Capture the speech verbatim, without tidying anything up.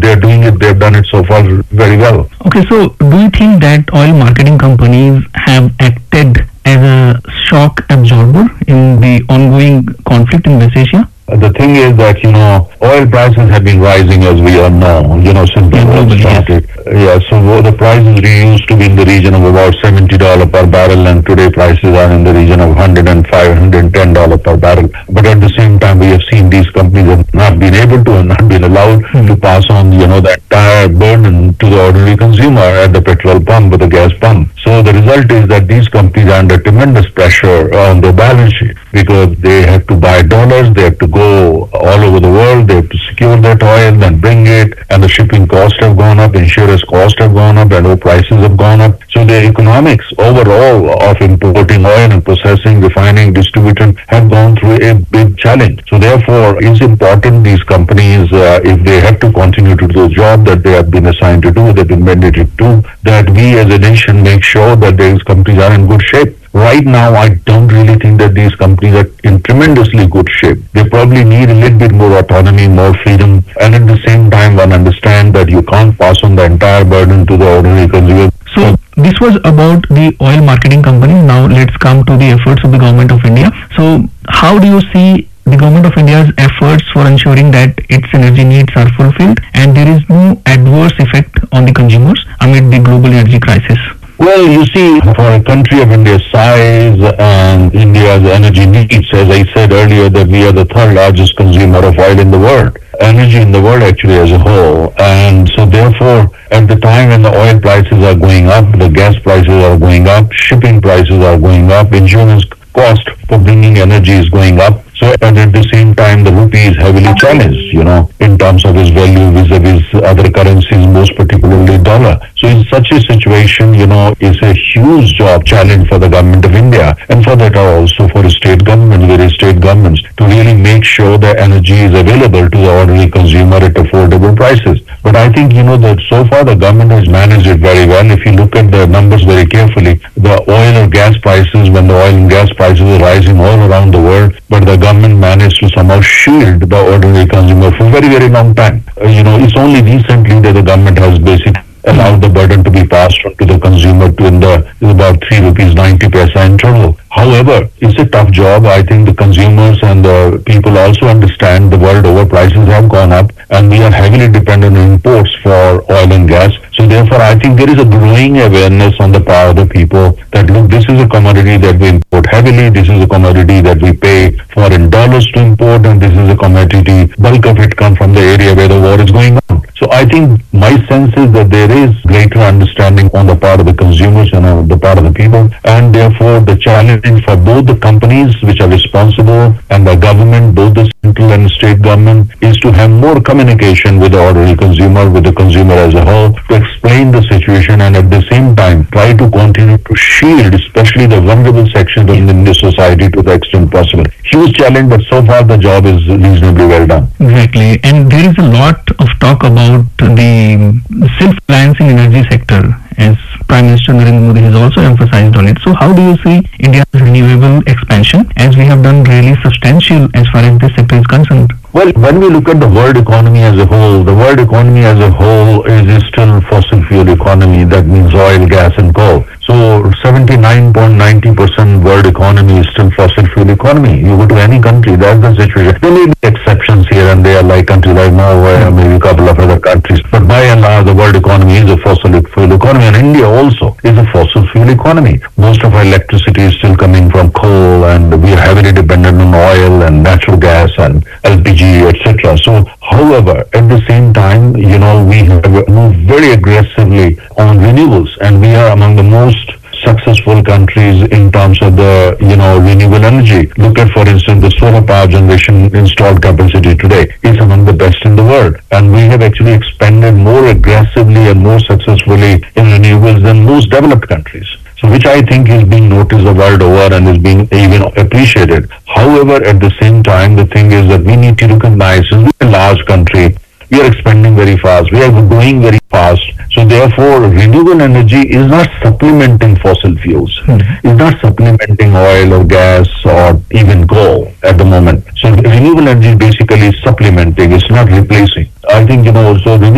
they're doing it, they've done it so far very well. Okay, so do you think that oil marketing companies have acted as a shock absorber in the ongoing conflict in West Asia? The thing is that, you know, oil prices have been rising, as we all know, you know, since the war started. Yeah, so the prices used to be in the region of about seventy dollars per barrel, and today prices are in the region of one hundred five, one hundred ten dollars per barrel. But at the same time, we have seen these companies have not been able to and not been allowed hmm. to pass on, you know, the entire burden to the ordinary consumer at the petrol pump or the gas pump. So the result is that these companies are under tremendous pressure on their balance sheet because they have to buy dollars, they have to go go all over the world, they have to secure that oil, then bring it, and the shipping costs have gone up, insurance costs have gone up, and oil prices have gone up. So the economics overall of importing oil and processing, refining, distributing have gone through a big challenge. So therefore, it's important these companies, uh, if they have to continue to do the job that they have been assigned to do, they've been mandated to, that we as a nation make sure that these companies are in good shape. Right now, I don't really think that these companies are in tremendously good shape. They probably need a little bit more autonomy, more freedom, and at the same time, one understand that you can't pass on the entire burden to the ordinary consumer. So this was about the oil marketing companies. Now let's come to the efforts of the Government of India. So how do you see the Government of India's efforts for ensuring that its energy needs are fulfilled and there is no adverse effect on the consumers amid the global energy crisis? Well, you see, for a country of India's size and India's energy needs, as I said earlier, that we are the third largest consumer of oil in the world, energy in the world actually as a whole. And so therefore, at the time when the oil prices are going up, the gas prices are going up, shipping prices are going up, insurance cost for bringing energy is going up. So, and at the same time, the rupee is heavily challenged, you know, in terms of its value vis-a-vis other currencies, most particularly dollar. So in such a situation, you know, it's a huge job challenge for the Government of India and for that also for the state government, various state governments, to really make sure that energy is available to the ordinary consumer at affordable prices. But I think, you know, that so far the government has managed it very well. If you look at the numbers very carefully, the oil or gas prices, when the oil and gas prices are rising all around the world, but the government managed to somehow shield the ordinary consumer for a very, very long time. Uh, you know, it's only recently that the government has basically allowed the burden to be passed on to the consumer to in the is about three rupees ninety paisa in total. However, it's a tough job. I think the consumers and the people also understand the world over prices have gone up and we are heavily dependent on imports for oil and gas. So therefore, I think there is a growing awareness on the part of the people that look, this is a commodity that we import heavily, this is a commodity that we pay for in dollars to import, and this is a commodity, bulk of it comes from the area where the war is going on. So I think my sense is that there is greater understanding on the part of the consumers and on the part of the people, and therefore the challenge for both the companies which are responsible and the government, both the central and state government, is to have more communication with the ordinary consumer, with the consumer as a whole, to explain the situation and at the same time try to continue to shield especially the vulnerable sections in the society to the extent possible. Huge challenge, but so far the job is reasonably well done. Exactly, and there is a lot of talk about the self-reliance in energy sector, as Prime Minister Narendra Modi has also emphasized on it. So how do you see India's renewable expansion, as we have done really substantial as far as this sector is concerned? Well, when we look at the world economy as a whole, the world economy as a whole is still fossil fuel economy. That means oil, gas and coal. So seventy-nine point nine zero percent world economy is still fossil fuel economy. You go to any country, that's the situation. There may be exceptions here and there, like countries like Norway or maybe a couple of other countries. But by and large, the world economy is a fossil fuel economy, and India also is a fossil fuel economy. Most of our electricity is still coming from coal, and we are heavily dependent on oil and natural gas and L P G, et cetera. So, however, at the same time, you know, we have moved very aggressively on renewables, and we are among the most successful countries in terms of the, you know, renewable energy. Look at, for instance, the solar power generation installed capacity today is among the best in the world. And we have actually expanded more aggressively and more successfully in renewables than most developed countries. So which I think is being noticed the world over and is being even appreciated. However, at the same time, the thing is that we need to recognize, since we're a large country, we are expanding very fast, we are growing very fast. So therefore, renewable energy is not supplementing fossil fuels. Mm-hmm. It's not supplementing oil or gas or even coal at the moment. So renewable energy is basically supplementing, it's not replacing. I think, you know, so renewable